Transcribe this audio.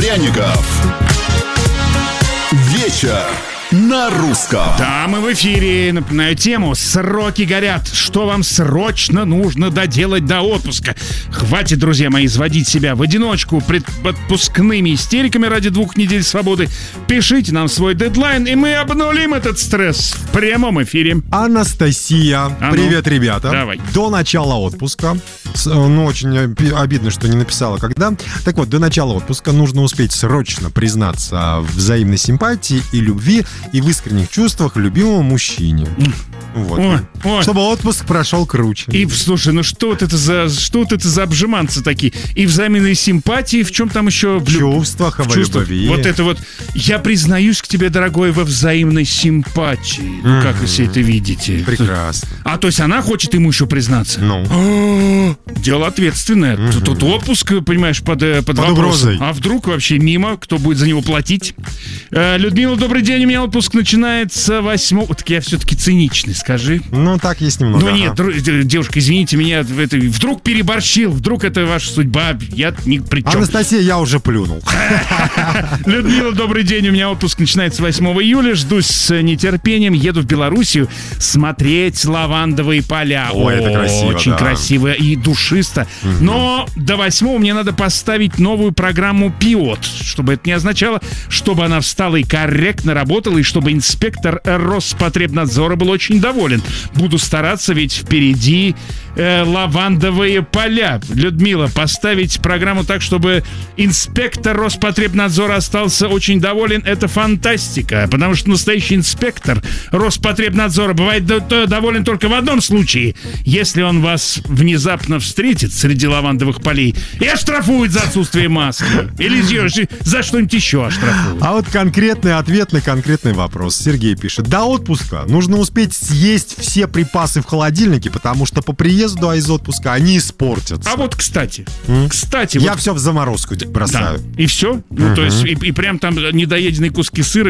Пряников. Вечер на русском. Да, мы в эфире. Напоминаю тему. Сроки горят. Что вам срочно нужно доделать до отпуска? Хватит, друзья мои, изводить себя в одиночку предотпускными истериками ради 2 недель свободы. Пишите нам свой дедлайн, и мы обнулим этот стресс в прямом эфире. Анастасия, привет, ребята. Давай. До начала отпуска, очень обидно, что не написала когда. Так вот, до начала отпуска нужно успеть срочно признаться в взаимной симпатии и любви и в искренних чувствах любимому мужчине. Вот. Ой. Чтобы отпуск прошел круче. И, слушай, что вот это за обжиманцы такие? И взаимные симпатии, в чем там еще? В чувствах, в любви. Вот это вот. Я признаюсь к тебе, дорогой, во взаимной симпатии. Как вы все это видите? Прекрасно. А то есть она хочет ему еще признаться? Дело ответственное. Тут отпуск, понимаешь, под угрозой. А вдруг вообще мимо? Кто будет за него платить? Людмила, добрый день. У меня отпуск начинается 8... Так я все-таки циничный, скажи. Ну, так есть немного. Ну, нет, девушка, извините меня. Вдруг переборщил, вдруг это ваша судьба. Я ни при чем. Анастасия, я уже плюнул. Людмила, добрый день. У меня отпуск начинается 8 июля. Жду с нетерпением. Еду в Белоруссию смотреть лавандовые поля. Ой, это красиво, очень да. красиво и душисто. Но до 8 мне надо поставить новую программу ПИОТ. Чтобы это не означало, чтобы она встала и корректно работала, и чтобы инспектор Роспотребнадзора был очень доволен. Буду стараться, ведь впереди лавандовые поля. Людмила, поставить программу так, чтобы инспектор Роспотребнадзора остался очень доволен, это фантастика. Потому что настоящий инспектор Роспотребнадзора бывает доволен только в одном случае. Если он вас внезапно встретит среди лавандовых полей и оштрафует за отсутствие маски. Или за что-нибудь еще оштрафует. А вот конкретный ответ на конкретный вопрос. Сергей пишет. До отпуска нужно успеть съесть все припасы в холодильнике, потому что по приезду из отпуска они испортятся. А вот, кстати, я все в заморозку бросаю. Да. И все? Ну, то есть, и прям там недоеденные куски сыра,